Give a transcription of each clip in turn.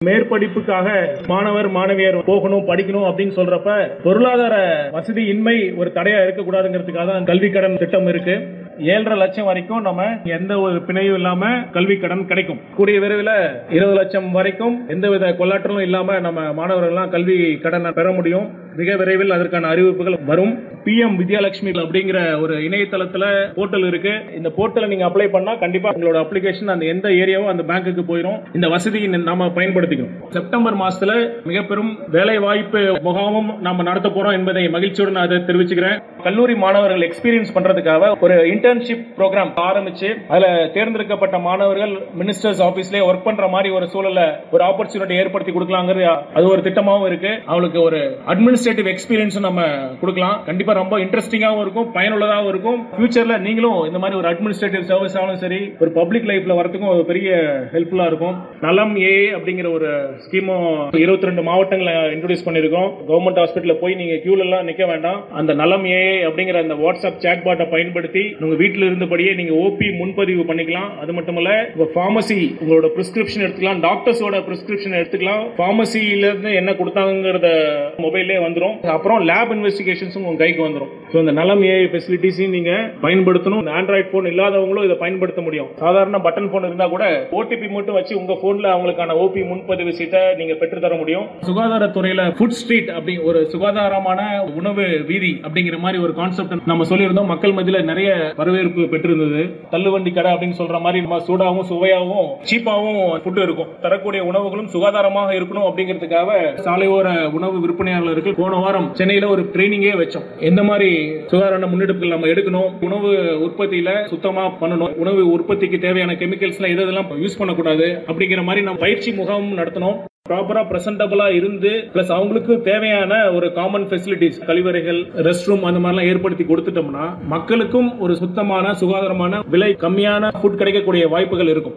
மேற்படிப்புக்காக மாணவர் மாணவியர் போகணும் படிக்கணும் அப்படின்னு சொல்றப்ப பொருளாதார வசதி இன்மை ஒரு தடையா இருக்கக்கூடாதுங்கிறதுக்காக தான் கல்வி கடன் திட்டம் இருக்கு. 7.5 லட்சம் வரைக்கும் நம்ம எந்த ஒரு பிணையும் இல்லாம கல்வி கடன் கிடைக்கும். கூடிய விரைவில் 20 லட்சம் வரைக்கும் எந்தவித கொள்ளாற்றலும் இல்லாம நம்ம மாணவர்கள் கல்வி கடன் பெற முடியும். மிக விரைவில் அதற்கான அறிவிப்புகள் வரும். PM வித்யாலட்சுமி அப்படிங்கிற ஒரு இணையதளத்துல போர்ட்டல் இருக்கு. இந்த போர்ட்டலை நீங்க அப்ளை பண்ணா கண்டிப்பா உங்களோட அப்ளிகேஷன் அந்த எந்த ஏரியாவோ அந்த பேங்குக்கு போயிடும். இந்த வசதியை நாம பயன்படுத்திக்கணும். செப்டம்பர் மாசத்துல மிக பெரும் வேலை வாய்ப்பு முகாமும் நாம நடத்த போறோம் என்பதை மகிழ்ச்சியுடன் நான் அதை தெரிவிச்சுக்கிறேன். கல்லூரி மாணவர்கள் எக்ஸ்பீரியன்ஸ் பண்றதுக்காக ஒரு இன்டர்ன்ஷிப் ப்ரோக்ராம் ஆரம்பிச்சு அதுல தேர்ந்தெடுக்கப்பட்ட மாணவர்கள் மினிஸ்டர்ஸ் ஆபீஸ்லயே ஒர்க் பண்ற மாதிரி ஒரு சூழல்ல ஒரு ஆப்பர்ச்சுனிட்டி ஏற்படுத்தி கொடுக்கலாங்கிறது அது ஒரு திட்டமாவும் இருக்கு. அவங்களுக்கு ஒரு அட்மினிஸ்ட்ரேட்டிவ் எக்ஸ்பீரியன்ஸ் நம்ம கொடுக்கலாம். கண்டிப்பா ரொம்ப இன்ட்ரெஸ்டிங்காவும் இருக்கும், பயனுள்ளதாகவும் இருக்கும். ஃபியூச்சர்ல நீங்களும் இந்த மாதிரி ஒரு அட்மினிஸ்ட்ரேட்டிவ் சர்வீஸ் ஆனாலும் சரி ஒரு பப்ளிக் லைஃப்ல வரதுக்கும் ஒரு பெரிய ஹெல்ப்ஃபுல்லா இருக்கும். நலம் ஏஏ அப்படிங்கிற ஒரு ஸ்கீமும் 22 மாவட்டங்களை இன்ட்ரோடியூஸ் பண்ணிருக்கோம். கவர்மெண்ட் ஹாஸ்பிட்டல்ல போய் நீங்க கியூல எல்லாம் நிக்க வேண்டாம். அந்த நலம் ஏஏ அப்படிங்கிற அந்த வாட்ஸ்அப் சாட் பாட்டை பயன்படுத்தி உங்க வீட்டில் இருந்தபடியே நீங்க ஓபி முன்பதிவு பண்ணிக்கலாம். அது மட்டுமல்ல பார்மசி உங்களோட பிரிஸ்கிரிப்ஷன் எடுத்துக்கலாம், டாக்டர்ஸோட பிரிஸ்கிரிப்ஷன் எடுத்துக்கலாம். பார்மசியில இருந்து என்ன கொடுத்தாங்கிறத மொபைல்லே வந்துடும். அப்புறம் லேப் இன்வெஸ்டிகேஷன்ஸும் உங்க கைக்கு வந்துடும். இந்த நலம் ஏஐ ஃபெசிலிட்டிஸையும் நீங்க பயன்படுத்தணும். ஆண்ட்ராய்டு போன் இல்லாதவங்களும் இதை பயன்படுத்த முடியும். சாதாரண பட்டன் போன் இருந்தா கூட ஓடிபி மட்டும் வச்சு உங்க போன்ல அவங்களுக்கான ஓபி முன்பதிவு சீட்டை நீங்க பெற்று தர முடியும். சுகாதாரத்துறையில ஃபுட் ஸ்ட்ரீட் அப்படி ஒரு சுகாதாரமான உணவு வீதி அப்படிங்கிற மாதிரி ஒரு கான்செப்ட் நம்ம சொல்லியிருந்தோம். மக்கள் மத்தியில நிறைய வரவேற்பு பெற்றிருந்தது. தள்ளுவண்டி கடை அப்படின்னு சொல்ற மாதிரி நம்ம சூடாவும் சுவையாவும் சீப்பாவும் ஃபுட் இருக்கும். தரக்கூடிய உணவுகளும் சுகாதாரமாக இருக்கணும் அப்படிங்கிறதுக்காக சாலையோர உணவு விற்பனையாளர்கள் போன வாரம் சென்னையில ஒரு ட்ரைனிங்கே வச்சோம். எந்த மாதிரி சுகாதார முன்னெடுப்புகள் நம்ம எடுக்கணும், உணவு உற்பத்தியில சுத்தமா பண்ணணும், உணவு உற்பத்திக்கு தேவையான கெமிக்கல்ஸ் எதெல்லாம் யூஸ் பண்ணக்கூடாது அப்படிங்கிற மாதிரி நம்ம பயிற்சி முகாம் நடத்தணும். ப்ராப்பரா பிரசன்டபிளா இருந்து பிளஸ் அவங்களுக்கு தேவையான ஒரு காமன் ஃபெசிலிட்டிஸ் கழிவறைகள் ரெஸ்ட் ரூம் அந்த மாதிரிலாம் ஏற்படுத்தி கொடுத்துட்டோம்னா மக்களுக்கும் ஒரு சுத்தமான சுகாதாரமான விலை கம்மியான ஃபுட் கிடைக்கக்கூடிய வாய்ப்புகள் இருக்கும்.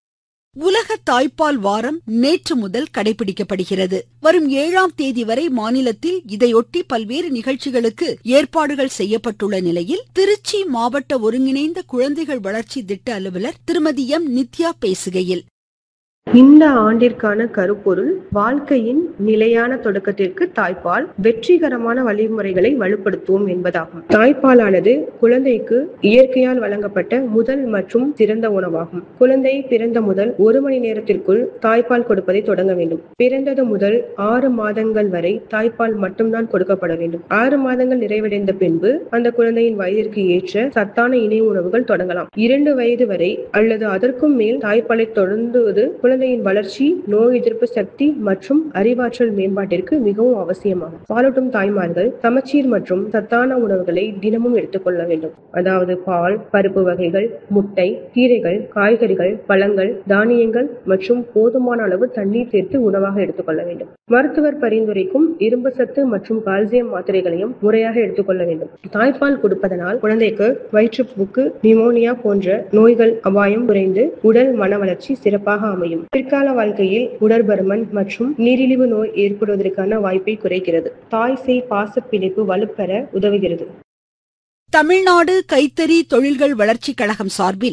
உலக தாய்ப்பால் வாரம் நேற்று முதல் கடைபிடிக்கப்படுகிறது. வரும் 7ஆம் தேதி வரை மாநிலத்தில் இதையொட்டி பல்வேறு நிகழ்ச்சிகளுக்கு ஏற்பாடுகள் செய்யப்பட்டுள்ள நிலையில் திருச்சி மாவட்ட ஒருங்கிணைந்த குழந்தைகள் வளர்ச்சி திட்ட அலுவலர் திருமதி M. நித்யா பேசுகையில், இந்த ஆண்டிற்கான கருப்பொருள் வாழ்க்கையின் நிலையான தொடக்கத்திற்கு தாய்ப்பால் வெற்றிகரமான வழிமுறைகளை வலுப்படுத்துவோம் என்பதாகும். தாய்ப்பாலானது குழந்தைக்கு இயற்கையால் வழங்கப்பட்ட முதல் மற்றும் சிறந்த உணவாகும். குழந்தை பிறந்த முதல் 1 மணி நேரத்திற்குள் தாய்ப்பால் கொடுப்பதை தொடங்க வேண்டும். பிறந்தது முதல் 6 மாதங்கள் வரை தாய்ப்பால் மட்டும்தான் கொடுக்கப்பட வேண்டும். 6 மாதங்கள் நிறைவடைந்த பின்பு அந்த குழந்தையின் வயதிற்கு ஏற்ற சத்தான இணை உணவுகள் தொடங்கலாம். 2 வயது வரை அல்லது அதற்கும் மேல் தாய்ப்பாலை தொடர்ந்துவது குழந்தையின் வளர்ச்சி, நோய் எதிர்ப்பு சக்தி மற்றும் அறிவாற்றல் மேம்பாட்டிற்கு மிகவும் அவசியமாகும். பாலூட்டும் தாய்மார்கள் சமச்சீர் மற்றும் சத்தான உணவுகளை தினமும் எடுத்துக்கொள்ள வேண்டும். அதாவது பால், பருப்பு வகைகள், முட்டை, கீரைகள், காய்கறிகள், பழங்கள், தானியங்கள் மற்றும் போதுமான அளவு தண்ணீர் சேர்த்து உணவாக எடுத்துக்கொள்ள வேண்டும். மருத்துவர் பரிந்துரைக்கும் இரும்பு சத்து மற்றும் கால்சியம் மாத்திரைகளையும் முறையாக எடுத்துக்கொள்ள வேண்டும். தாய்ப்பால் கொடுப்பதனால் குழந்தைக்கு வயிற்றுப்போக்கு, நிமோனியா போன்ற நோய்கள் அபாயம் குறைந்து உடல் மன வளர்ச்சி சிறப்பாக அமையும். பிற்கால வாழ்க்கையில் உடற்பருமன் மற்றும் நீரிழிவு நோய் ஏற்படுவதற்கான வாய்ப்பை குறைக்கிறது. தாய் சேய் பாச பிணைப்பு வலுப்பெற உதவுகிறது. தமிழ்நாடு கைத்தறி தொழில்கள் வளர்ச்சி கழகம் சார்பில்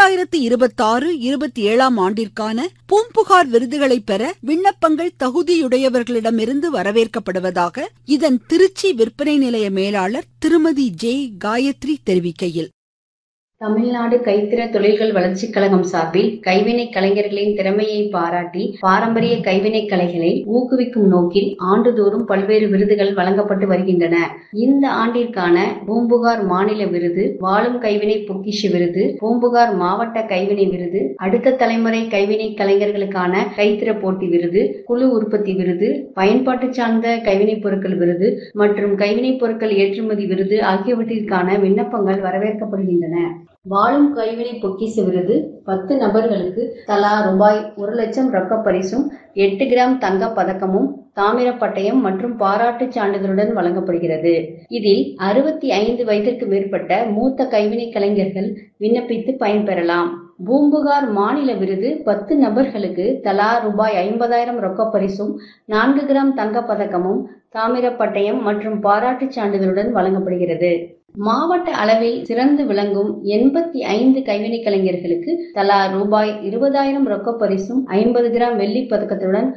2026-27 ஆண்டிற்கான பூம்புகார் விருதுகளை பெற விண்ணப்பங்கள் தகுதியுடையவர்களிடமிருந்து வரவேற்கப்படுவதாக இதன் திருச்சி விற்பனை நிலைய மேலாளர் திருமதி J. காயத்ரி தெரிவிக்கையில், தமிழ்நாடு கைத்திற தொழில்கள் வளர்ச்சி கழகம் சார்பில் கைவினை கலைஞர்களின் திறமையை பாராட்டி பாரம்பரிய கைவினை கலைகளை ஊக்குவிக்கும் நோக்கில் ஆண்டுதோறும் பல்வேறு விருதுகள் வழங்கப்பட்டு வருகின்றன. இந்த ஆண்டிற்கான பூம்புகார் மாநில விருது, வாழும் கைவினை பொக்கிஷ விருது, பூம்புகார் மாவட்ட கைவினை விருது, அடுத்த தலைமுறை கைவினை கலைஞர்களுக்கான கைத்திற போட்டி விருது, குழு உற்பத்தி விருது, பயன்பாட்டு சார்ந்த கைவினை பொருட்கள் விருது மற்றும் கைவினை பொருட்கள் ஏற்றுமதி விருது ஆகியவற்றிற்கான விண்ணப்பங்கள் வரவேற்கப்படுகின்றன. வாழும் கைவினை பொக்கிஷ விருது 10 நபர்களுக்கு தலா ரூபாய் 1 லட்சம் ரொக்க பரிசும் 8 கிராம் தங்க பதக்கமும் தாமிர பட்டயம் மற்றும் பாராட்டு சான்றிதழுடன் வழங்கப்படுகிறது. இதில் 65 வயதிற்கு மேற்பட்ட மூத்த கைவினை கலைஞர்கள் விண்ணப்பித்து பயன்பெறலாம். பூம்புகார் மாநில விருது 10 நபர்களுக்கு தலா ரூபாய் 50,000 ரொக்க பரிசும் 4 கிராம் தங்க பதக்கமும் தாமிர பட்டயம் மற்றும் பாராட்டு சான்றிதழுடன் வழங்கப்படுகிறது. மாவட்ட அளவில் சிறந்து விளங்கும் 85 கைவினை கலைஞர்களுக்கு தலா ரூபாய் 20,000 ரொக்க பரிசும் 50 கிராம் வெள்ளி பதக்கத்துடன்